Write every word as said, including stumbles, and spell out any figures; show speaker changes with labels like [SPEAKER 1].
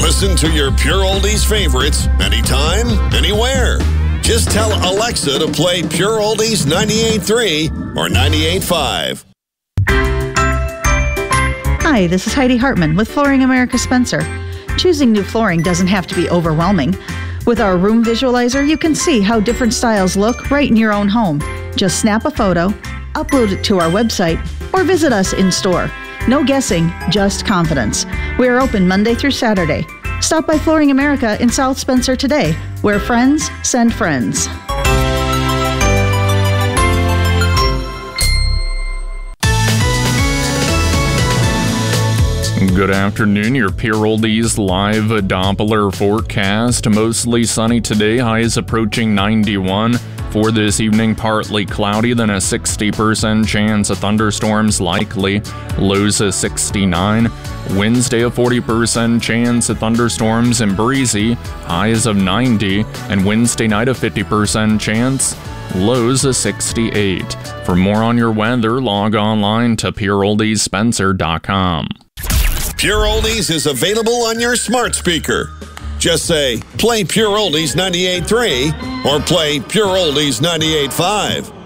[SPEAKER 1] Listen to your Pure Oldies favorites anytime, anywhere. Just tell Alexa to play Pure Oldies ninety-eight point three or ninety-eight point five.
[SPEAKER 2] Hi, this is Heidi Hartman with Flooring America Spencer. Choosing new flooring doesn't have to be overwhelming. With our room visualizer, you can see how different styles look right in your own home. Just snap a photo, upload it to our website, or visit us in store. No guessing, just confidence. We are open Monday through Saturday. Stop by Flooring America in South Spencer today, where friends send friends.
[SPEAKER 3] Good afternoon, your Pure Oldies live Doppler forecast. Mostly sunny today, highs approaching ninety-one. For this evening, partly cloudy, then a sixty percent chance of thunderstorms likely, lows of sixty-nine. Wednesday, a forty percent chance of thunderstorms and breezy, highs of ninety. And Wednesday night, a fifty percent chance, lows of sixty-eight. For more on your weather, log online to pure oldies spencer dot com.
[SPEAKER 1] Pure Oldies is available on your smart speaker. Just say, play Pure Oldies ninety-eight point three or play Pure Oldies ninety-eight point five.